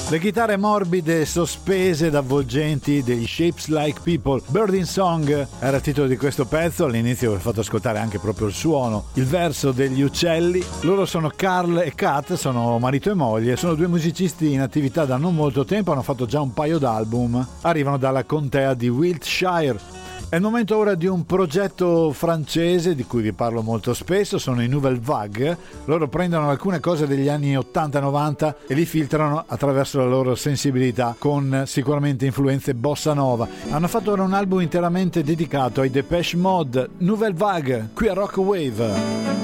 Le chitarre morbide, sospese ed avvolgenti degli Shapes Like People. Birding Song era il titolo di questo pezzo. All'inizio vi ho fatto ascoltare anche proprio il suono, il verso degli uccelli. Loro sono Carl e Kat, sono marito e moglie, sono due musicisti in attività da non molto tempo, hanno fatto già un paio d'album, arrivano dalla contea di Wiltshire. È il momento ora di un progetto francese di cui vi parlo molto spesso, sono i Nouvelle Vague. Loro prendono alcune cose degli anni 80-90 e li filtrano attraverso la loro sensibilità, con sicuramente influenze bossa nova. Hanno fatto ora un album interamente dedicato ai Depeche Mode. Nouvelle Vague, qui a Rock Wave.